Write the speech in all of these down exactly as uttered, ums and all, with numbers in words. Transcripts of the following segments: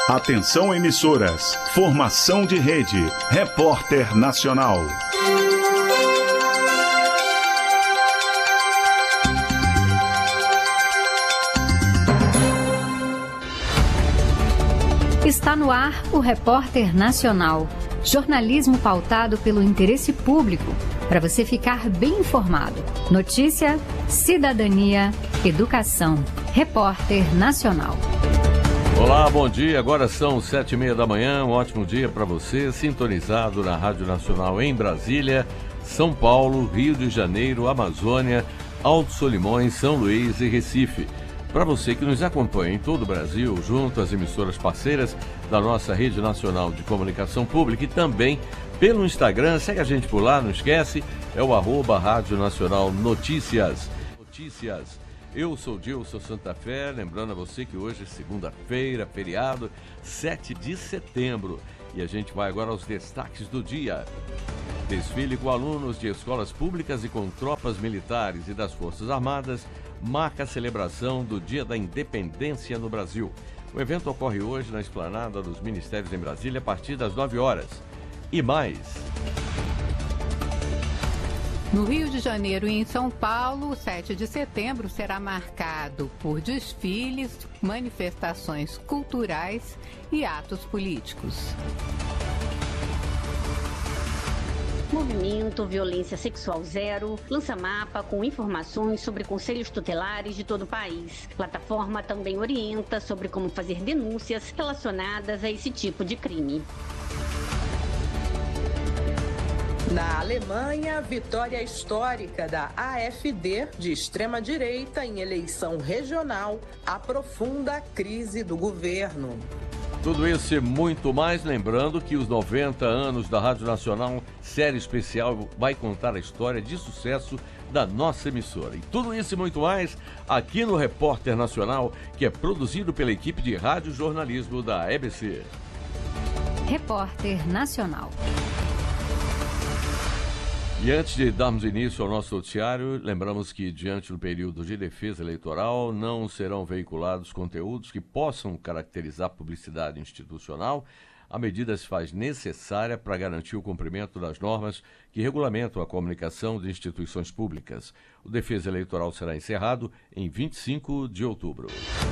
Atenção emissoras, formação de rede, Repórter Nacional. Está no ar o Repórter Nacional, jornalismo pautado pelo interesse público, para você ficar bem informado. Notícia, cidadania, educação. Repórter Nacional. Olá, bom dia. Agora são sete e meia da manhã. Um ótimo dia para você, sintonizado na Rádio Nacional em Brasília, São Paulo, Rio de Janeiro, Amazônia, Alto Solimões, São Luís e Recife. Para você que nos acompanha em todo o Brasil, junto às emissoras parceiras da nossa Rede Nacional de Comunicação Pública e também pelo Instagram, segue a gente por lá, não esquece, é o arroba Rádio Nacional Notícias. Notícias. Eu sou Dilson Santa Fé, lembrando a você que hoje é segunda-feira, feriado, sete de setembro. E a gente vai agora aos destaques do dia. Desfile com alunos de escolas públicas e com tropas militares e das Forças Armadas marca a celebração do Dia da Independência no Brasil. O evento ocorre hoje na esplanada dos Ministérios em Brasília a partir das nove horas. E mais... No Rio de Janeiro e em São Paulo, o sete de setembro será marcado por desfiles, manifestações culturais e atos políticos. Movimento Violência Sexual Zero lança mapa com informações sobre conselhos tutelares de todo o país. A plataforma também orienta sobre como fazer denúncias relacionadas a esse tipo de crime. Na Alemanha, vitória histórica da A F D de extrema-direita em eleição regional aprofunda a crise do governo. Tudo isso e muito mais, lembrando que os noventa anos da Rádio Nacional, série especial, vai contar a história de sucesso da nossa emissora. E tudo isso e muito mais aqui no Repórter Nacional, que é produzido pela equipe de rádio jornalismo da E B C. Repórter Nacional. E antes de darmos início ao nosso noticiário, lembramos que, diante do período de defesa eleitoral, não serão veiculados conteúdos que possam caracterizar publicidade institucional. A medida se faz necessária para garantir o cumprimento das normas que regulamentam a comunicação de instituições públicas. O defesa eleitoral será encerrado em vinte e cinco de outubro.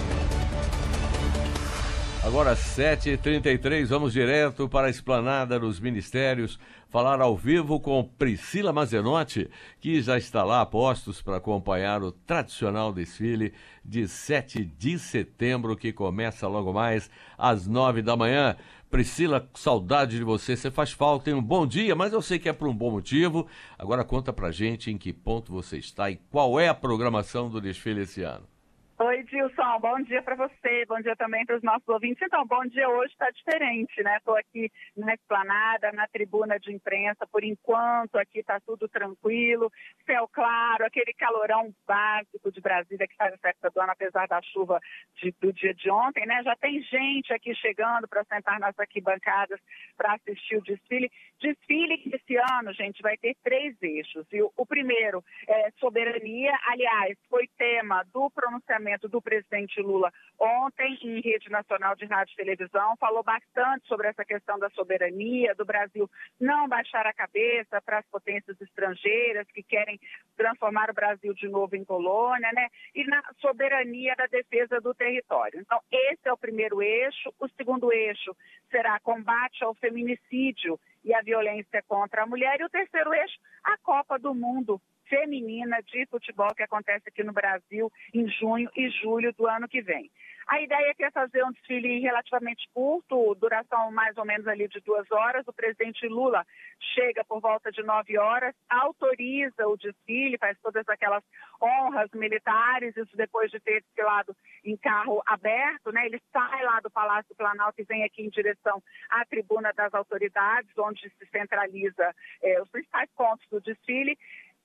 Agora, sete e trinta e três, vamos direto para a esplanada dos ministérios, falar ao vivo com Priscila Mazenotti, que já está lá a postos para acompanhar o tradicional desfile de sete de setembro, que começa logo mais às nove da manhã. Priscila, saudade de você, você faz falta, tem um bom dia, mas eu sei que é por um bom motivo. Agora conta pra gente em que ponto você está e qual é a programação do desfile esse ano. Oi, Dilson, bom dia para você, bom dia também para os nossos ouvintes. Então, bom dia hoje está diferente, né? Estou aqui na esplanada, na tribuna de imprensa, por enquanto aqui está tudo tranquilo, céu claro, aquele calorão básico de Brasília que faz a festa do ano, apesar da chuva de, do dia de ontem, né? Já tem gente aqui chegando para sentar nas arquibancadas para assistir o desfile. Desfile que esse ano, gente, vai ter três eixos. E o, o primeiro é soberania, aliás, foi tema do pronunciamento do presidente Lula ontem em rede nacional de rádio e televisão, falou bastante sobre essa questão da soberania, do Brasil não baixar a cabeça para as potências estrangeiras que querem transformar o Brasil de novo em colônia, né? E na soberania da defesa do território. Então, esse é o primeiro eixo. O segundo eixo será combate ao feminicídio e a violência contra a mulher. E o terceiro eixo, a Copa do Mundo feminina de futebol que acontece aqui no Brasil em junho e julho do ano que vem. A ideia aqui é fazer um desfile relativamente curto, duração mais ou menos ali de duas horas. O presidente Lula chega por volta de nove horas, autoriza o desfile, faz todas aquelas honras militares, isso depois de ter desfilado em carro aberto, né? Ele sai lá do Palácio Planalto e vem aqui em direção à tribuna das autoridades, onde se centraliza eh, os principais pontos do desfile.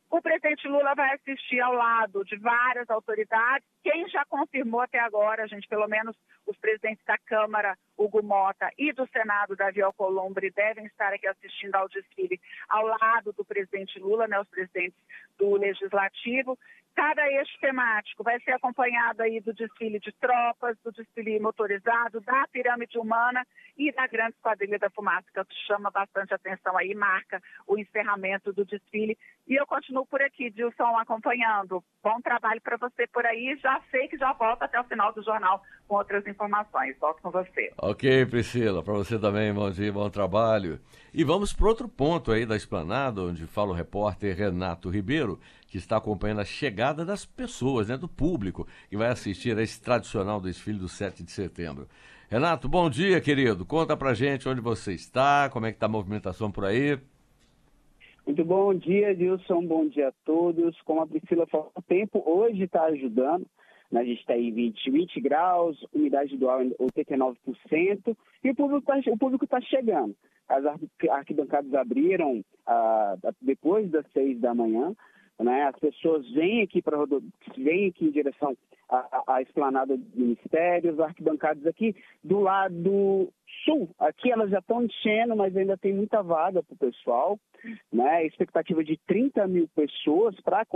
O presidente Lula vai assistir ao lado de várias autoridades. Quem já confirmou até agora, gente, pelo menos os presidentes da Câmara, Hugo Mota, e do Senado, Davi Alcolumbre, devem estar aqui assistindo ao desfile ao lado do presidente Lula, né, os presidentes do Legislativo. Cada eixo temático vai ser acompanhado aí do desfile de tropas, do desfile motorizado, da pirâmide humana e da grande esquadrilha da fumaça, que chama bastante atenção aí, marca o encerramento do desfile. E eu continuo por aqui, Dilson, acompanhando. Bom trabalho para você por aí. Já sei que já volto até o final do jornal com outras informações. Volto com você. Ok, Priscila. Para você também, bom dia, bom trabalho. E vamos para outro ponto aí da esplanada, onde fala o repórter Renato Ribeiro, que está acompanhando a chegada das pessoas, né, do público, que vai assistir a esse tradicional desfile do sete de setembro. Renato, bom dia, querido. Conta pra gente onde você está, como é que está a movimentação por aí. Muito bom dia, Dilson. Bom dia a todos. Como a Priscila falou, o tempo hoje está ajudando. A gente está em vinte, vinte graus, umidade do ar oitenta e nove por cento e o público está o público tá chegando. As arquibancadas abriram ah, depois das seis da manhã. Né? As pessoas vêm aqui, pra, vêm aqui em direção à, à esplanada dos ministérios, arquibancadas aqui do lado sul. Aqui elas já estão enchendo, mas ainda tem muita vaga para o pessoal. Né? Expectativa de trinta mil pessoas para